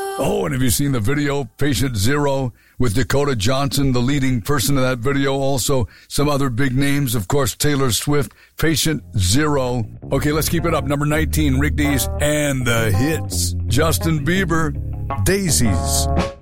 Oh, and have you seen the video, Patient Zero, with Dakota Johnson, the leading person in that video? Also, some other big names, of course, Taylor Swift, Patient Zero. Okay, let's keep it up. Number 19, Rick Dees, and the hits. Justin Bieber, Daisies.